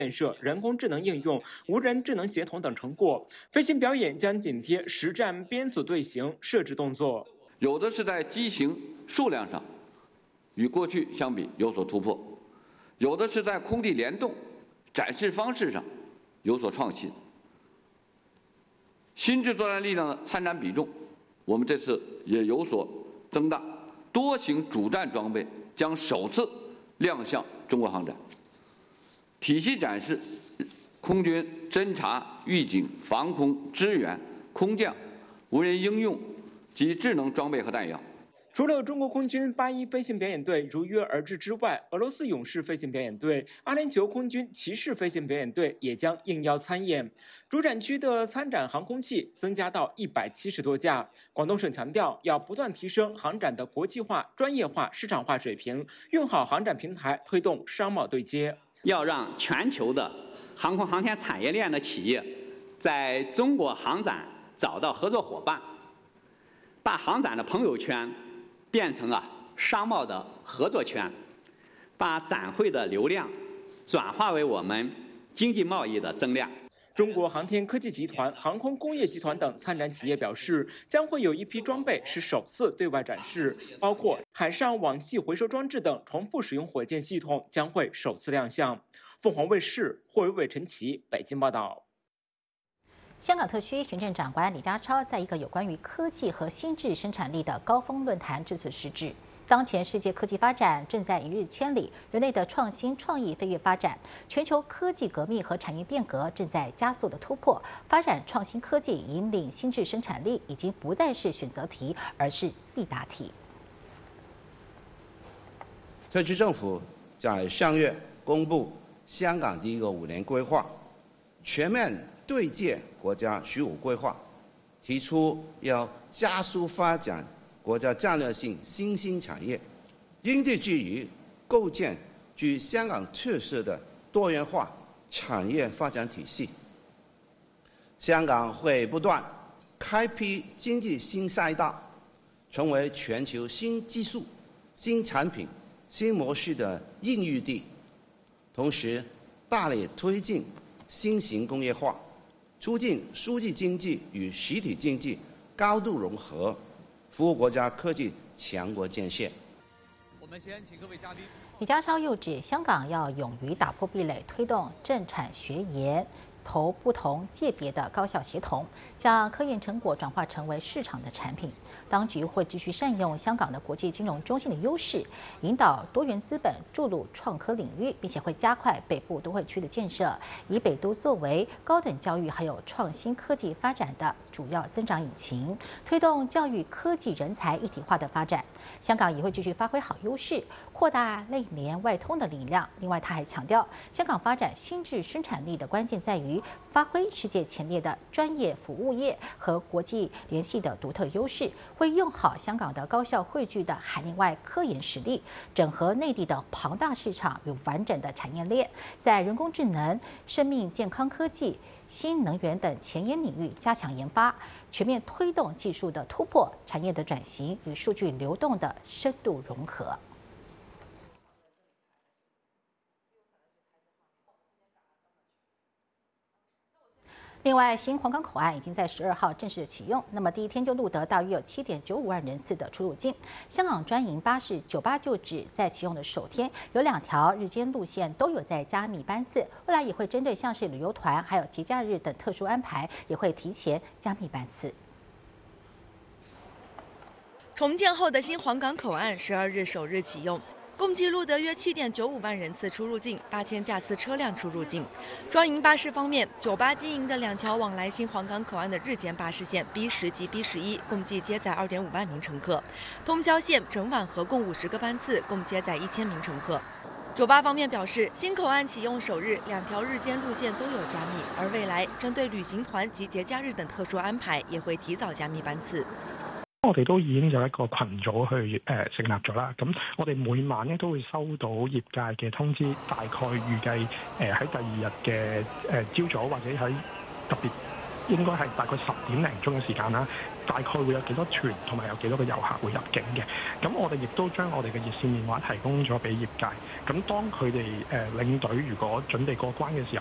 建设、人工智能应用、无人智能协同等成果。飞行表演将紧贴实战编组队形、设置动作。 有的是在机型数量上与过去相比有所突破，有的是在空地联动、展示方式上有所创新。新制作战力量的参战比重，我们这次也有所增大，多型主战装备将首次亮相中国航展，体系展示空军侦察、预警、防空、支援、空降、无人应用及智能装备和弹药。 除了中国空军81飞行表演队如约而至之外，俄罗斯勇士飞行表演队、阿联酋空军骑士飞行表演队也将应邀参演。主展区的参展航空器增加到170多架。广东省强调要不断提升航展的国际化、专业化、市场化水平，用好航展平台，推动商贸对接。 要让全球的航空航天产业链的企业在中国航展找到合作伙伴，把航展的朋友圈变成商贸的合作圈，把展会的流量转化为我们经济贸易的增量。 中国航天科技集团、航空工业集团等参展企业表示，将会有一批装备是首次对外展示，包括海上网系回收装置等重复使用火箭系统将会首次亮相。凤凰卫视霍伟伟、陈琦北京报道。 香港特区行政长官李家超在一个有关于科技和新智生产力的高峰论坛致辞时指，当前世界科技发展正在一日千里，人类的创新创意飞跃发展，全球科技革命和产业变革正在加速的突破，发展创新科技引领新智生产力已经不再是选择题，而是必答题。 特区政府在上月公布香港第一个5年规划，全面对接国家15规划，提出要加速发展国家战略性新兴产业，因地制宜构建具香港特色的多元化产业发展体系。香港会不断开辟经济新赛道，成为全球新技术、新产品、新模式的孕育地，同时大力推进新型工业化，促进数据经济与实体经济高度融合，服务国家科技强国建设。 我们先请各位嘉宾。 李家超又指，香港要勇于打破壁垒，推动政产学研，投不同界别的高效协同，将科研成果转化成为市场的产品。当局会继续善用香港的国际金融中心的优势，引导多元资本注入创科领域，并且会加快北部都会区的建设，以北都作为高等教育还有创新科技发展的主要增长引擎，推动教育科技人才一体化的发展。香港也会继续发挥好优势，扩大内联外通的力量。另外，他还强调，香港发展新质生产力的关键在于发挥世界前列的专业服务业和国际联系的独特优势，会用好香港的高效汇聚的海内外科研实力，整合内地的庞大市场与完整的产业链，在人工智能、生命健康科技、新能源等前沿领域加强研发，全面推动技术的突破、产业的转型与数据流动的深度融合。另外，新皇岗口岸已经在12号正式启用，那么第一天就录得大约有7.95万人次的出入境。香港专营巴士98就指在启用的首天，有2条日间路线都有在加密班次，未来也会针对像是旅游团还有节假日等特殊安排，也会提前加密班次。 重建后的新皇岗口岸12日首日启用。共计录得约7.95万人次出入境，8000架次车辆出入境。专营巴士方面，98经营的2条往来新皇岗口岸的日间巴士线 B10 及 B11，共计接载2.5万名乘客。通宵线整晚合共50个班次，共接载1000名乘客。98方面表示，新口岸启用首日，2条日间路线都有加密，而未來針對旅行團及節假日等特殊安排，也會提早加密班次。 我哋都已經有一個群組去成立咗啦，咁我哋每晚咧都會收到業界嘅通知，大概預計喺第2日嘅朝早或者喺特別應該係大概10點零鐘嘅時間啦。大概會有幾多團同埋有幾多個遊客會入境嘅。咁我哋亦都將我哋嘅熱線電話提供咗俾業界。咁當佢哋領隊如果準備過關嘅時候，